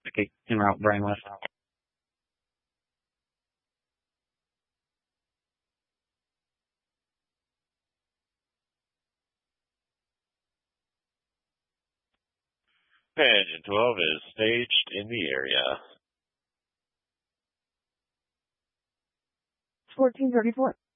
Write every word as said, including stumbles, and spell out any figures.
Okay, en route, Brian West. Engine twelve is staged in the area. fourteen thirty-four.